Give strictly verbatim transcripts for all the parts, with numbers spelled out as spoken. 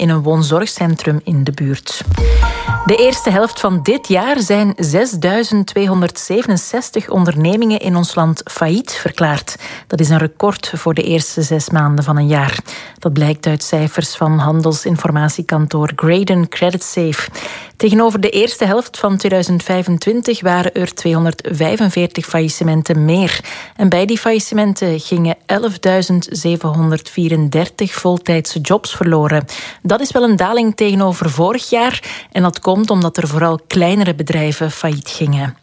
in een woonzorgcentrum in de buurt. De eerste helft van dit jaar zijn zesduizend tweehonderdzevenenzestig ondernemingen in ons land failliet verklaard. Dat is een record voor de eerste zes maanden van een jaar. Dat blijkt uit cijfers van handelsinformatiekantoor Graydon CreditSafe. Tegenover de eerste helft van tweeduizend vijfentwintig waren er tweehonderdvijfenveertig faillissementen meer. En bij die faillissementen gingen elfduizend zevenhonderdvierendertig voltijdse jobs verloren. Dat is wel een daling tegenover vorig jaar. En dat komt omdat er vooral kleinere bedrijven failliet gingen.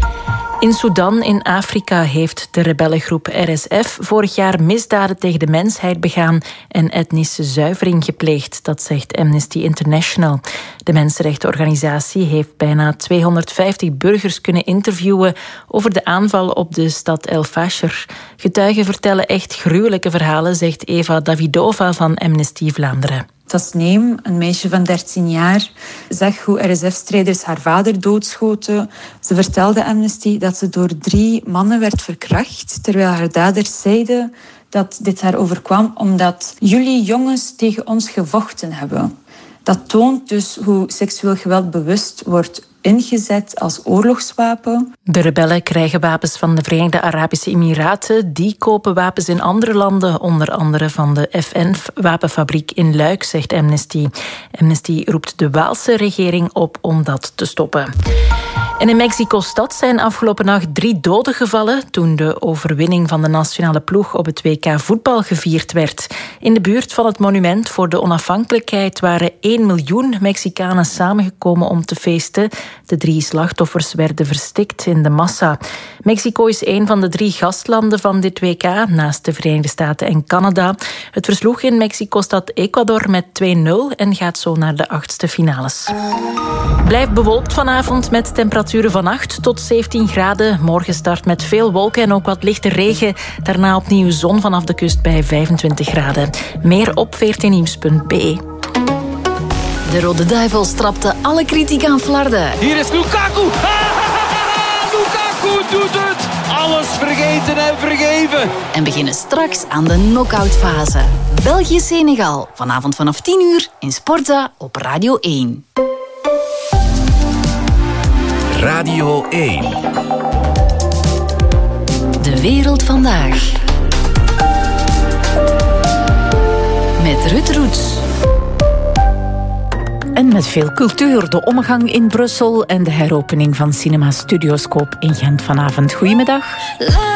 In Sudan, in Afrika, heeft de rebellengroep R S F vorig jaar misdaden tegen de mensheid begaan en etnische zuivering gepleegd, dat zegt Amnesty International. De mensenrechtenorganisatie heeft bijna tweehonderdvijftig burgers kunnen interviewen over de aanval op de stad El Fasher. Getuigen vertellen echt gruwelijke verhalen, zegt Eva Davidova van Amnesty Vlaanderen. Tasneem, een meisje van dertien jaar, zag hoe R S F-strijders haar vader doodschoten. Ze vertelde Amnesty dat ze door drie mannen werd verkracht, terwijl haar daders zeiden dat dit haar overkwam omdat jullie jongens tegen ons gevochten hebben. Dat toont dus hoe seksueel geweld bewust wordt ingezet als oorlogswapen. De rebellen krijgen wapens van de Verenigde Arabische Emiraten. Die kopen wapens in andere landen, onder andere van de F N-wapenfabriek in Luik, zegt Amnesty. Amnesty roept de Waalse regering op om dat te stoppen. En in Mexico-stad zijn afgelopen nacht drie doden gevallen toen de overwinning van de nationale ploeg op het W K voetbal gevierd werd. In de buurt van het monument voor de onafhankelijkheid waren één miljoen Mexicanen samengekomen om te feesten. De drie slachtoffers werden verstikt in de massa. Mexico is een van de drie gastlanden van dit W K, naast de Verenigde Staten en Canada. Het versloeg in Mexico-stad Ecuador met twee nul en gaat zo naar de achtste finales. Blijft bewolkt vanavond met temperaturen van acht tot zeventien graden. Morgen start met veel wolken en ook wat lichte regen. Daarna opnieuw zon vanaf de kust bij vijfentwintig graden. Meer op veertien nieuws punt b e. De Rode Duivels trapte alle kritiek aan flarden. Hier is Lukaku. Lukaku doet het. Alles vergeten en vergeven. En beginnen straks aan de knock-outfase. België-Senegal. Vanavond vanaf tien uur in Sportza op Radio één. Radio één. De wereld vandaag. Met Ruud Roets. En met veel cultuur, de omgang in Brussel en de heropening van Cinema Studioscoop in Gent vanavond. Goedemiddag.